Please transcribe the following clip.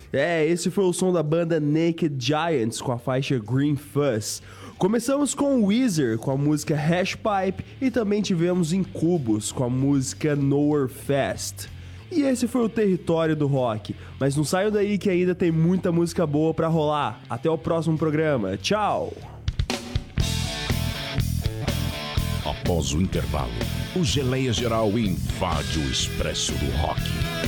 Esse foi o som da banda Naked Giants com a faixa Green Fuzz. Começamos com Weezer com a música Hashpipe e também tivemos Incubus com a música Nowhere Fast. E esse foi o Território do Rock, mas não saiam daí que ainda tem muita música boa pra rolar. Até o próximo programa, tchau! Após o intervalo, o Geleia Geral invade o Expresso do Rock.